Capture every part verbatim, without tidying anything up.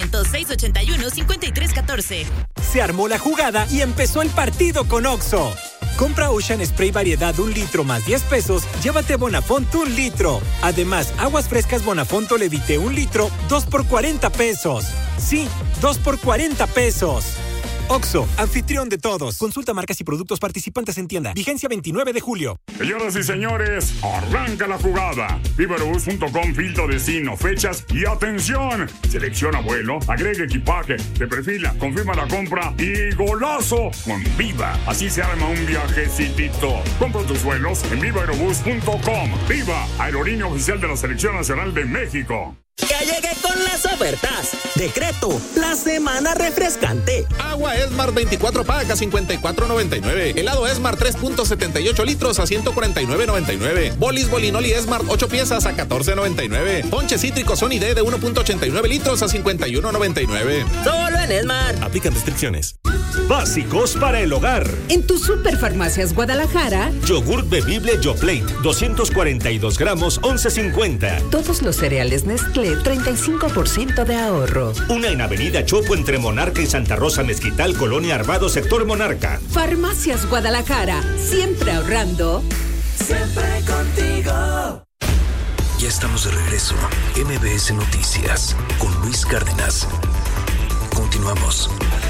ochocientos, seiscientos ochenta y uno, cincuenta y tres catorce. Se armó la jugada y empezó el partido con Oxxo. Compra Ocean Spray variedad un litro más diez pesos, llévate Bonafont un litro. Además, aguas frescas Bonafont Levite un litro, dos por cuarenta pesos. Sí, dos por cuarenta pesos. Oxxo, anfitrión de todos. Consulta marcas y productos participantes en tienda. Vigencia veintinueve de julio. Señoras y señores, arranca la jugada. Viva Aerobús punto com, filtro destino, fechas y atención. Selecciona vuelo, agrega equipaje, te perfila, confirma la compra y golazo con Viva. Así se arma un viajecitito. Compra tus vuelos en Viva Aerobús punto com. Viva, aerolínea oficial de la Selección Nacional de México. Ya llegué con las ofertas. Decreto, la semana refrescante. Agua Esmar veinticuatro pack a cincuenta y cuatro noventa y nueve. Helado Esmar tres punto setenta y ocho litros a ciento cuarenta y nueve noventa y nueve. Bolis Bolinoli Esmar ocho piezas a catorce noventa y nueve. Ponche cítrico Sony D de uno punto ochenta y nueve litros a cincuenta y uno noventa y nueve. Solo en Esmar. Aplican restricciones. Básicos para el hogar. En tu Superfarmacias Guadalajara, Yogurt bebible Yoplait, doscientos cuarenta y dos gramos, once cincuenta. Todos los cereales Nestlé, treinta y cinco por ciento de ahorro. Una en Avenida Chopo entre Monarca y Santa Rosa Mezquital, Colonia Arvado, sector Monarca. Farmacias Guadalajara, siempre ahorrando. Siempre contigo. Ya estamos de regreso. M B S Noticias con Luis Cárdenas. Continuamos.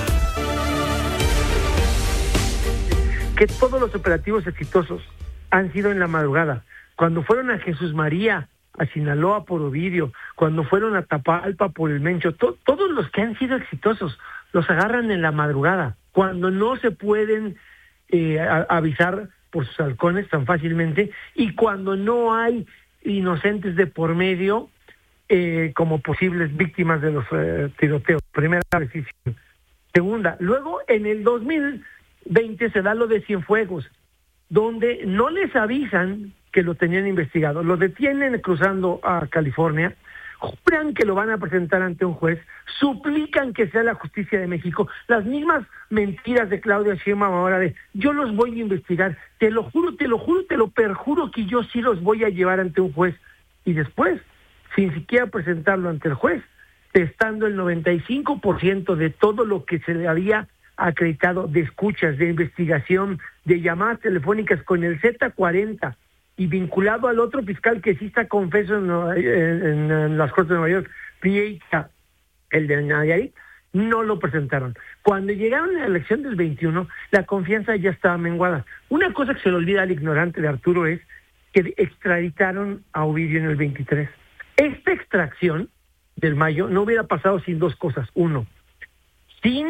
Que todos los operativos exitosos han sido en la madrugada. Cuando fueron a Jesús María, a Sinaloa por Ovidio, cuando fueron a Tapalpa por el Mencho, to- todos los que han sido exitosos los agarran en la madrugada, cuando no se pueden eh, a- avisar por sus halcones tan fácilmente y cuando no hay inocentes de por medio eh, como posibles víctimas de los eh, tiroteos. Primera decisión. Segunda, luego en el dos mil veinte se da lo de Cienfuegos, donde no les avisan que lo tenían investigado, lo detienen cruzando a California, juran que lo van a presentar ante un juez, suplican que sea la justicia de México, las mismas mentiras de Claudia Sheinbaum ahora de yo los voy a investigar, te lo juro, te lo juro, te lo perjuro que yo sí los voy a llevar ante un juez, y después, sin siquiera presentarlo ante el juez, testando el noventa y cinco por ciento de todo lo que se le había acreditado de escuchas, de investigación, de llamadas telefónicas con el Z cuarenta y vinculado al otro fiscal que sí está confeso en, en, en las Cortes de Nueva York, Priecha, el de Nayarit, no lo presentaron. Cuando llegaron a la elección del veintiuno, la confianza ya estaba menguada. Una cosa que se le olvida al ignorante de Arturo es que extraditaron a Ovidio en el veintitrés. Esta extracción del Mayo no hubiera pasado sin dos cosas. Uno, sin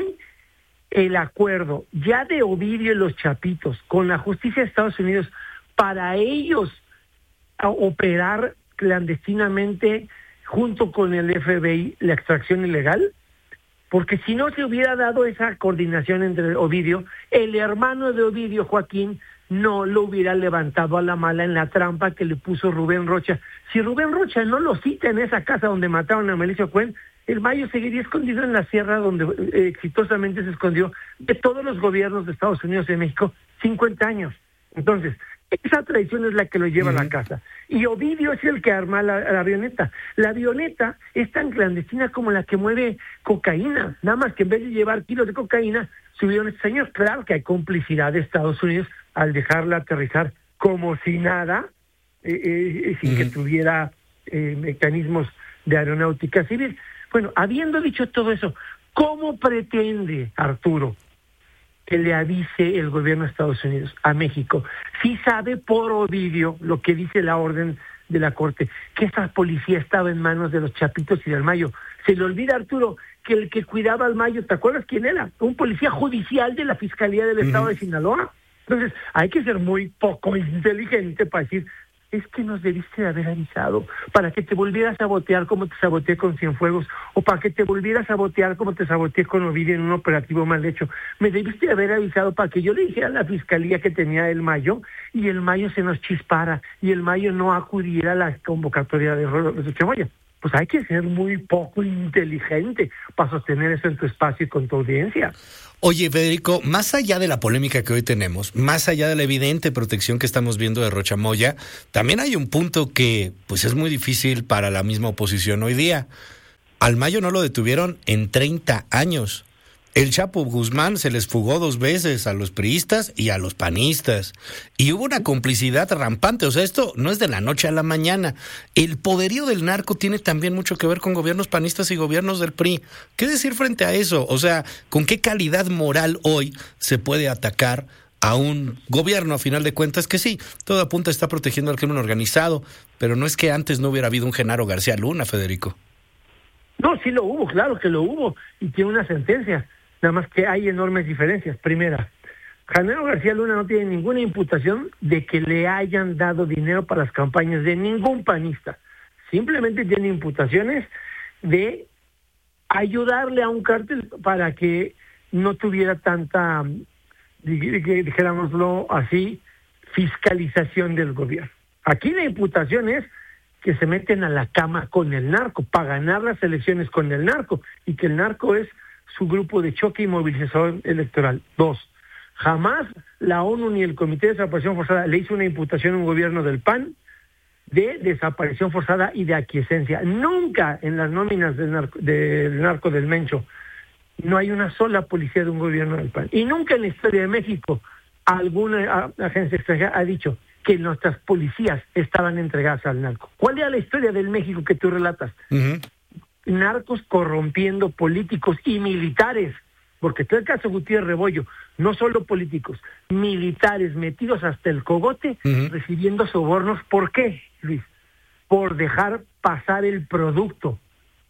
el acuerdo ya de Ovidio y los Chapitos con la justicia de Estados Unidos para ellos a operar clandestinamente junto con el F B I la extracción ilegal, porque si no se hubiera dado esa coordinación entre Ovidio, el hermano de Ovidio, Joaquín, no lo hubiera levantado a la mala en la trampa que le puso Rubén Rocha. Si Rubén Rocha no lo cita en esa casa donde mataron a Melissa Cohen, el Mayo seguiría escondido en la sierra donde eh, exitosamente se escondió de todos los gobiernos de Estados Unidos y de México cincuenta años. Entonces, esa traición es la que lo lleva uh-huh. a la casa. Y Ovidio es el que arma la, la avioneta. La avioneta es tan clandestina como la que mueve cocaína. Nada más que en vez de llevar kilos de cocaína, subieron a este señor. Claro que hay complicidad de Estados Unidos al dejarla aterrizar como si nada, eh, eh, sin uh-huh. que tuviera eh, mecanismos de aeronáutica civil. Bueno, habiendo dicho todo eso, ¿cómo pretende Arturo que le avise el gobierno de Estados Unidos a México? Si sabe por Ovidio lo que dice la orden de la Corte, que esa policía estaba en manos de los Chapitos y del Mayo. Se le olvida, Arturo, que el que cuidaba al Mayo, ¿te acuerdas quién era? Un policía judicial de la Fiscalía del Estado uh-huh. de Sinaloa. Entonces, hay que ser muy poco inteligente para decir, es que nos debiste de haber avisado para que te volvieras a sabotear como te saboteé con Cienfuegos o para que te volvieras a sabotear como te saboteé con Ovidio en un operativo mal hecho. Me debiste de haber avisado para que yo le dijera a la fiscalía que tenía el Mayo y el Mayo se nos chispara y el Mayo no acudiera a la convocatoria de Rodolfo Chamoya. Pues hay que ser muy poco inteligente para sostener eso en tu espacio y con tu audiencia. Oye, Federico, más allá de la polémica que hoy tenemos, más allá de la evidente protección que estamos viendo de Rocha Moya, también hay un punto que pues es muy difícil para la misma oposición hoy día. Al Mayo no lo detuvieron en treinta años. El Chapo Guzmán se les fugó dos veces a los priistas y a los panistas. Y hubo una complicidad rampante. O sea, esto no es de la noche a la mañana. El poderío del narco tiene también mucho que ver con gobiernos panistas y gobiernos del P R I. ¿Qué decir frente a eso? O sea, ¿con qué calidad moral hoy se puede atacar a un gobierno, a final de cuentas, que sí, todo apunta está protegiendo al crimen organizado, pero no es que antes no hubiera habido un Genaro García Luna, Federico? No, sí lo hubo, claro que lo hubo, y tiene una sentencia. Nada más que hay enormes diferencias. Primera, Genaro García Luna no tiene ninguna imputación de que le hayan dado dinero para las campañas de ningún panista. Simplemente tiene imputaciones de ayudarle a un cártel para que no tuviera tanta, dijéramoslo así, fiscalización del gobierno. Aquí la imputación es que se meten a la cama con el narco para ganar las elecciones con el narco, y que el narco es su grupo de choque y movilización electoral. Dos, jamás la ONU ni el Comité de Desaparición Forzada le hizo una imputación a un gobierno del P A N de desaparición forzada y de aquiescencia. Nunca en las nóminas del narco del, narco del Mencho no hay una sola policía de un gobierno del P A N. Y nunca en la historia de México alguna agencia extranjera ha dicho que nuestras policías estaban entregadas al narco. ¿Cuál era la historia del México que tú relatas? Uh-huh. Narcos corrompiendo políticos y militares, porque está el caso Gutiérrez Rebollo, no solo políticos, militares metidos hasta el cogote, uh-huh, recibiendo sobornos. ¿Por qué, Luis? Por dejar pasar el producto,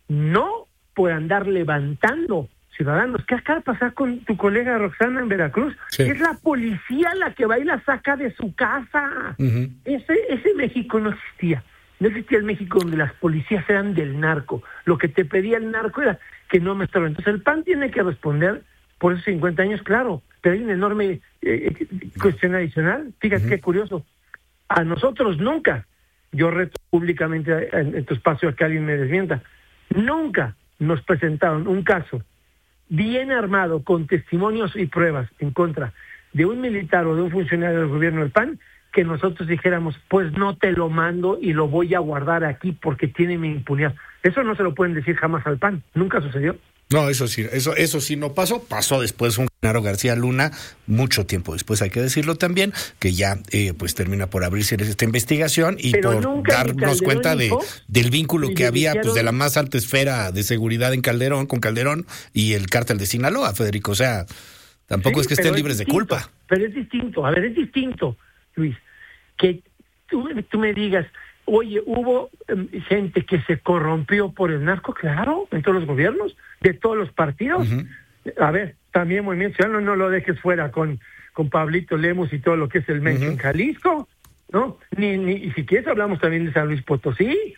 no por andar levantando ciudadanos. ¿Qué acaba de pasar con tu colega Roxana en Veracruz? Sí. Es la policía la que va y la saca de su casa. Uh-huh. Ese, ese México no existía. No existía el México donde las policías eran del narco. Lo que te pedía el narco era que no me estaba. Entonces el P A N tiene que responder por esos cincuenta años, claro, pero hay una enorme eh, cuestión adicional. Fíjate, uh-huh, qué curioso. A nosotros nunca, yo reto públicamente en, en tu espacio a que alguien me desmienta, nunca nos presentaron un caso bien armado, con testimonios y pruebas en contra de un militar o de un funcionario del gobierno del P A N, que nosotros dijéramos, pues no te lo mando y lo voy a guardar aquí porque tiene mi impunidad. Eso no se lo pueden decir jamás al P A N, nunca sucedió. No, eso sí, eso, eso sí no pasó. Pasó después un Genaro García Luna, mucho tiempo después, hay que decirlo también, que ya eh, pues termina por abrirse esta investigación y Pero por darnos cuenta de del vínculo que había pues de la más alta esfera de seguridad en Calderón, con Calderón y el cártel de Sinaloa, Federico. O sea, tampoco sí, es que estén libres de culpa. Pero es distinto, a ver, es distinto, Luis, que tú, tú me digas, oye, hubo um, gente que se corrompió por el narco, claro, en todos los gobiernos, de todos los partidos. Uh-huh. A ver, también Movimiento Ciudadano, no lo dejes fuera con, con Pablito Lemus y todo lo que es el Mencho, uh-huh, en Jalisco, ¿no? Ni, ni, y si quieres hablamos también de San Luis Potosí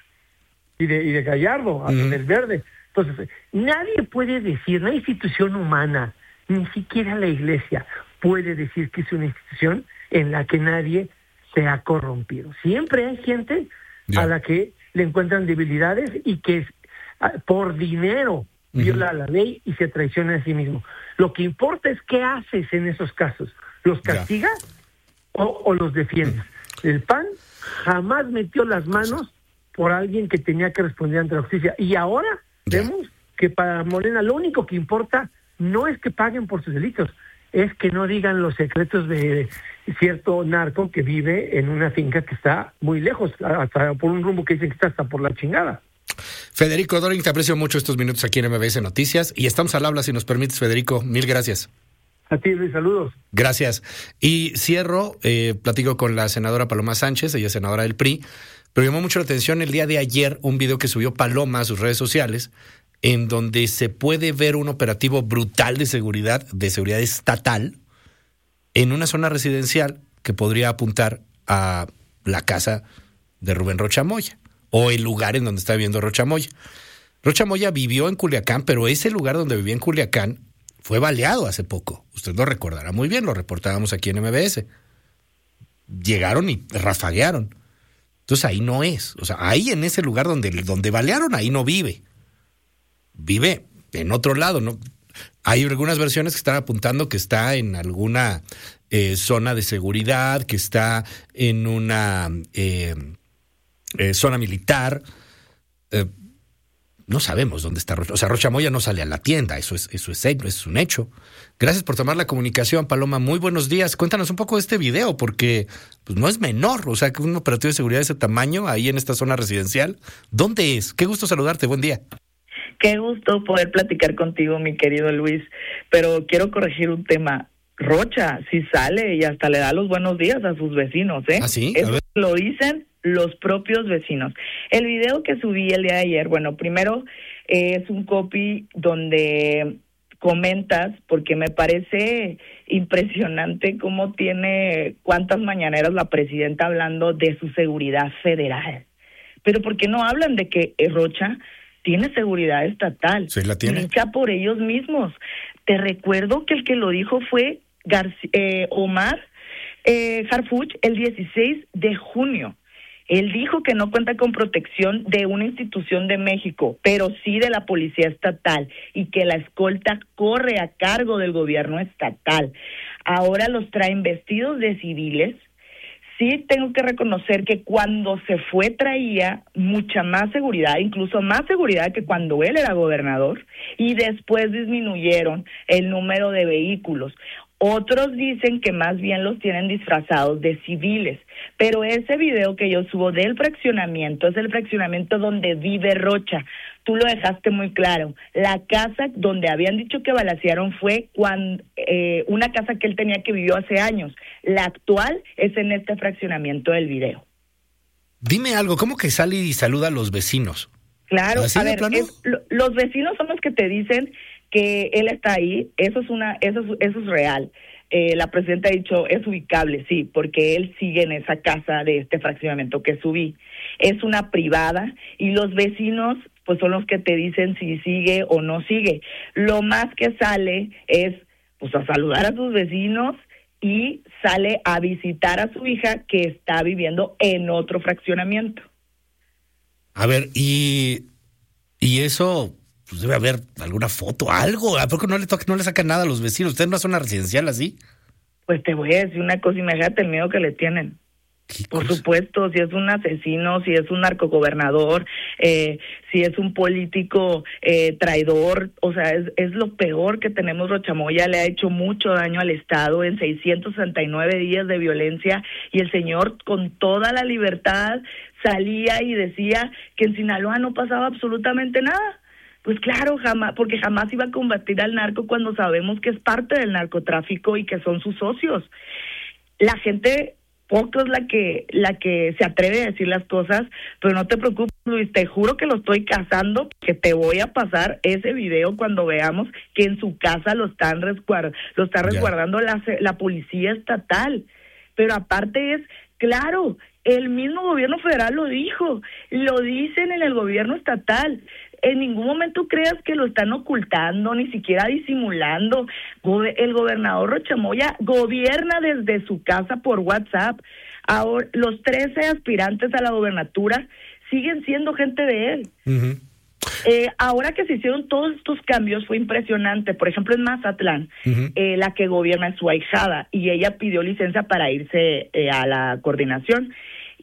y de, y de Gallardo, uh-huh, del Verde. Entonces, nadie puede decir, no hay institución humana, ni siquiera la Iglesia puede decir que es una institución en la que nadie se ha corrompido. Siempre hay gente yeah. a la que le encuentran debilidades y que por dinero viola uh-huh. la ley y se traiciona a sí mismo. Lo que importa es qué haces en esos casos. ¿Los castigas yeah. o, o los defiendes? Uh-huh. El P A N jamás metió las manos por alguien que tenía que responder ante la justicia. Y ahora yeah. vemos que para Morena lo único que importa no es que paguen por sus delitos, es que no digan los secretos de cierto narco que vive en una finca que está muy lejos, hasta por un rumbo que dicen que está hasta por la chingada. Federico Doring, te aprecio mucho estos minutos aquí en M B S Noticias y estamos al habla, si nos permites, Federico. Mil gracias. A ti, Luis, saludos. Gracias. Y cierro, eh, platico con la senadora Paloma Sánchez, ella es senadora del P R I, pero llamó mucho la atención el día de ayer un video que subió Paloma a sus redes sociales, en donde se puede ver un operativo brutal de seguridad, de seguridad estatal, en una zona residencial que podría apuntar a la casa de Rubén Rocha Moya, o el lugar en donde está viviendo Rocha Moya. Rocha Moya vivió en Culiacán, pero ese lugar donde vivía en Culiacán fue baleado hace poco. Usted lo recordará muy bien, lo reportábamos aquí en M B S. Llegaron y rafaguearon. Entonces ahí no es. O sea, ahí en ese lugar donde, donde balearon, ahí no vive. Vive en otro lado, ¿no? Hay algunas versiones que están apuntando que está en alguna eh, zona de seguridad, que está en una eh, eh, zona militar. Eh, no sabemos dónde está Rocha. O sea, Rocha Moya no sale a la tienda, eso es, eso es, eso es un hecho. Gracias por tomar la comunicación, Paloma. Muy buenos días. Cuéntanos un poco de este video, porque pues, no es menor. O sea, que un operativo de seguridad de ese tamaño, ahí en esta zona residencial, ¿dónde es? Qué gusto saludarte, buen día. Qué gusto poder platicar contigo, mi querido Luis. Pero quiero corregir un tema. Rocha sí sale y hasta le da los buenos días a sus vecinos, ¿eh? ¿Ah, sí? Eso lo dicen los propios vecinos. El video que subí el día de ayer, bueno, primero eh, es un copy donde comentas, porque me parece impresionante cómo tiene cuántas mañaneras la presidenta hablando de su seguridad federal. Pero ¿por qué no hablan de que Rocha tiene seguridad estatal? Sí, la tiene. Lucha por ellos mismos. Te recuerdo que el que lo dijo fue García, eh, Omar eh, Harfuch el dieciséis de junio. Él dijo que no cuenta con protección de una institución de México, pero sí de la policía estatal, y que la escolta corre a cargo del gobierno estatal. Ahora los traen vestidos de civiles. Sí tengo que reconocer que cuando se fue traía mucha más seguridad, incluso más seguridad que cuando él era gobernador, y después disminuyeron el número de vehículos. Otros dicen que más bien los tienen disfrazados de civiles, pero ese video que yo subo del fraccionamiento es el fraccionamiento donde vive Rocha. Tú lo dejaste muy claro. La casa donde habían dicho que balacearon fue cuando, eh, una casa que él tenía que vivió hace años. La actual es en este fraccionamiento del video. Dime algo, ¿cómo que sale y saluda a los vecinos? Claro, a ver, es, lo, los vecinos son los que te dicen que él está ahí. Eso es una, eso es, eso es real. Eh, la presidenta ha dicho, es ubicable, sí, porque él sigue en esa casa de este fraccionamiento que subí. Es una privada y los vecinos pues son los que te dicen si sigue o no sigue. Lo más que sale es pues a saludar a sus vecinos y sale a visitar a su hija que está viviendo en otro fraccionamiento. A ver, y, y eso, pues debe haber alguna foto, algo. ¿Por qué no le toca, no le sacan nada a los vecinos? ¿Usted no es una residencial así? Pues te voy a decir una cosa, imagínate el miedo que le tienen. Por supuesto, si es un asesino, si es un narcogobernador, eh, si es un político eh, traidor, o sea, es, es lo peor que tenemos. Rocha Moya le ha hecho mucho daño al Estado en seiscientos sesenta y nueve días de violencia, y el señor con toda la libertad salía y decía que en Sinaloa no pasaba absolutamente nada. Pues claro, jamás, porque jamás iba a combatir al narco cuando sabemos que es parte del narcotráfico y que son sus socios. La gente poco es la que la que se atreve a decir las cosas, pero no te preocupes, Luis, te juro que lo estoy cazando, que te voy a pasar ese video cuando veamos que en su casa lo están resguard, lo está resguardando la, la policía estatal. Pero aparte es, claro, el mismo gobierno federal lo dijo, lo dicen en el gobierno estatal. En ningún momento creas que lo están ocultando, ni siquiera disimulando. El gobernador Rocha Moya gobierna desde su casa por WhatsApp. Ahora, los trece aspirantes a la gobernatura siguen siendo gente de él. Uh-huh. Eh, ahora que se hicieron todos estos cambios fue impresionante. Por ejemplo, en Mazatlán, uh-huh. eh, la que gobierna es su ahijada, y ella pidió licencia para irse eh, a la coordinación.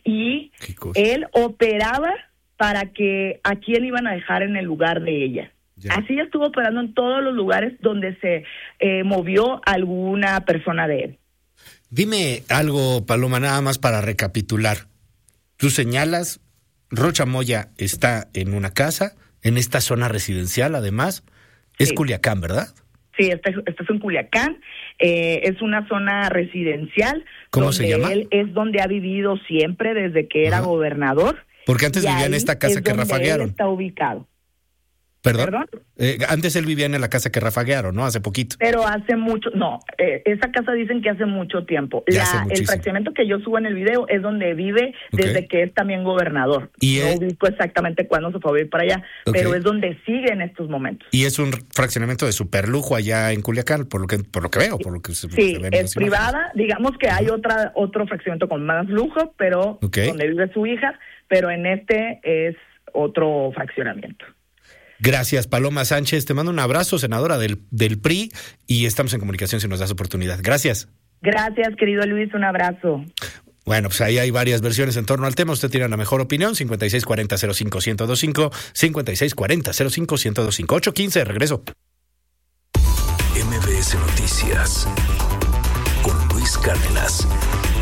Y él operaba para que a quién iban a dejar en el lugar de ella. Ya. Así estuvo operando en todos los lugares donde se eh, movió alguna persona de él. Dime algo, Paloma, nada más para recapitular. Tú señalas, Rocha Moya está en una casa, en esta zona residencial, además. Es sí. Culiacán, ¿verdad? Sí, este, este es en Culiacán. Eh, es una zona residencial. ¿Cómo donde se llama? Él es donde ha vivido siempre desde que era Ajá. gobernador. Porque antes vivía en esta casa que rafaguearon. Él está ubicado. ¿Perdón? ¿Perdón? Eh, antes él vivía en la casa que rafaguearon, ¿no? Hace poquito. Pero hace mucho, no, eh, esa casa dicen que hace mucho tiempo. La, hace el fraccionamiento que yo subo en el video es donde vive desde okay. que es también gobernador. ¿Y no él? ubico exactamente cuándo se fue a vivir para allá, okay. pero es donde sigue en estos momentos. Y es un fraccionamiento de superlujo allá en Culiacán, por lo que por lo que veo, por lo que se, sí, se ven es privada, digamos que hay otra otro fraccionamiento con más lujo, pero okay. donde vive su hija, pero en este es otro fraccionamiento. Gracias, Paloma Sánchez. Te mando un abrazo, senadora del, del P R I, y estamos en comunicación si nos das oportunidad. Gracias. Gracias, querido Luis. Un abrazo. Bueno, pues ahí hay varias versiones en torno al tema. Usted tiene la mejor opinión. cincuenta y seis cuarenta cero cinco uno cero dos cinco, cincuenta y seis cuarenta cero cinco uno cero dos cinco. ocho quince, regreso. M B S Noticias con Luis Cárdenas.